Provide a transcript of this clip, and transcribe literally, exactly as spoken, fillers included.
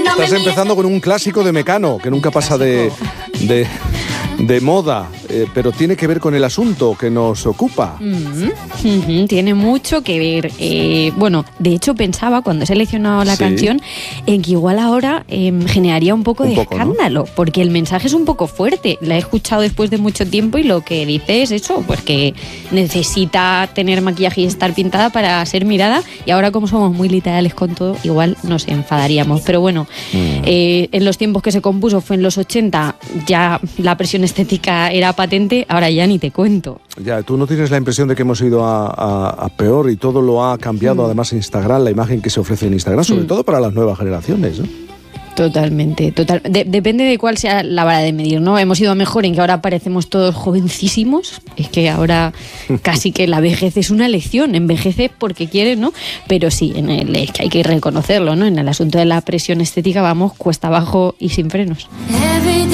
Estás empezando con un clásico de Mecano, que nunca pasa de, de, de moda, eh, pero tiene que ver con el asunto que nos ocupa. Mm-hmm. Mm-hmm. Tiene mucho que ver. Eh, bueno, de hecho pensaba cuando he seleccionado la sí. canción en que igual ahora eh, generaría un poco un de poco, escándalo, ¿no? Porque el mensaje es un poco fuerte. La he escuchado después de mucho tiempo y lo que dice es eso, pues que necesita tener maquillaje y estar pintada para ser mirada, y ahora como somos muy literales con todo, igual nos enfadaríamos. Pero bueno, mm. eh, en los tiempos que se compuso fue en los ochenta, ya la presión estética era patente, ahora ya ni te cuento. Ya, ¿tú no tienes la impresión de que hemos ido a, a, a peor y todo lo ha cambiado? Mm. Además Instagram, la imagen que se ofrece en Instagram, sobre mm. todo para las nuevas generaciones, ¿no? Totalmente, total. De, depende de cuál sea la vara de medir, ¿no? Hemos ido a mejor en que ahora parecemos todos jovencísimos. Es que ahora casi que la vejez es una lección. Envejece porque quieres, ¿no? Pero sí, en el, es que hay que reconocerlo, ¿no? En el asunto de la presión estética vamos cuesta abajo y sin frenos.